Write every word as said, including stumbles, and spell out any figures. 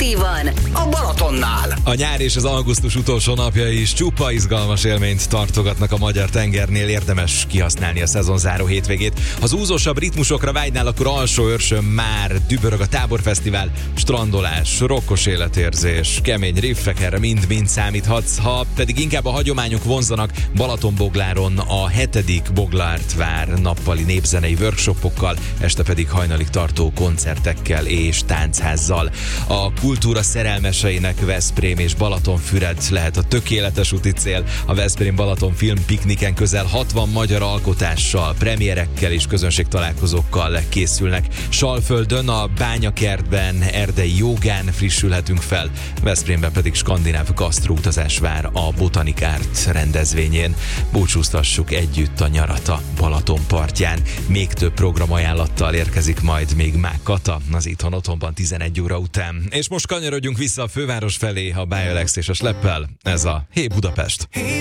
aktívan a Balatonnál. A nyár és az augusztus utolsó napja is csupa izgalmas élményt tartogatnak a magyar tengernél, érdemes kihasználni a szezonzáró hétvégét. Ha az úzósabb ritmusokra vágynál, akkor Alsóörsön már dübörög a táborfesztivál, strandolás, rokkos életérzés, kemény riffek, erre mind-mind számíthatsz. Ha pedig inkább a hagyományok vonzanak, Balatonbogláron a hetedik Boglárt vár nappali népzenei workshopokkal, este pedig hajnalig tartó koncertekkel és tánchazzal. A kultúra szerelmeseinek Veszprém és Balatonfüred lehet a tökéletes úti cél. A Veszprém-Balaton filmpikniken közel hatvan magyar alkotással, premierekkel és közönségtalálkozókkal készülnek. Salföldön, a Bányakertben, erdei jogán frissülhetünk fel, Veszprémben pedig skandináv gasztróutazás vár a Botanic Art rendezvényén. Búcsúztassuk együtt a nyarat a Balaton partján. Még több programajánlattal érkezik majd még Mák Kata az Itthon Otthonban tizenegy óra után. És most kanyarodjunk vissza a főváros felé, a Bialex és a Sleppel. Ez a Hé Budapest.